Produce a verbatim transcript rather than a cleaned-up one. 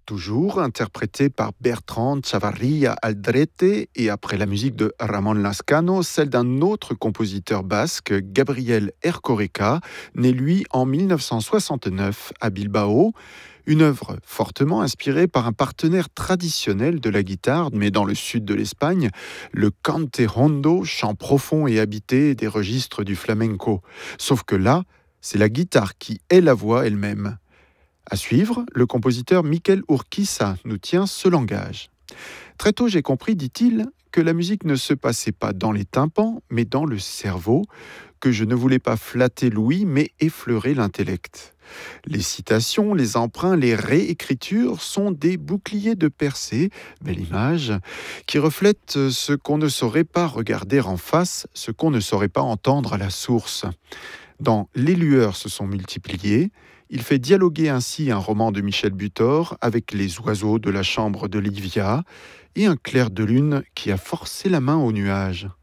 toujours, interprétée par Bertrand Chavarria Aldrete et après la musique de Ramon Lascano, celle d'un autre compositeur basque, Gabriel Erkoreka, né lui en mille neuf cent soixante-neuf à Bilbao. Une œuvre fortement inspirée par un partenaire traditionnel de la guitare, mais dans le sud de l'Espagne, le cante hondo, chant profond et habité des registres du flamenco. Sauf que là, c'est la guitare qui est la voix elle-même. À suivre, le compositeur Miquel Urquiza nous tient ce langage. Très tôt, j'ai compris, dit-il, que la musique ne se passait pas dans les tympans, mais dans le cerveau, que je ne voulais pas flatter l'ouïe, mais effleurer l'intellect. Les citations, les emprunts, les réécritures sont des boucliers de percée, belle image, qui reflètent ce qu'on ne saurait pas regarder en face, ce qu'on ne saurait pas entendre à la source. Dans Les lueurs se sont multipliées, il fait dialoguer ainsi un roman de Michel Butor avec les oiseaux de la chambre de Livia et un clair de lune qui a forcé la main aux nuages.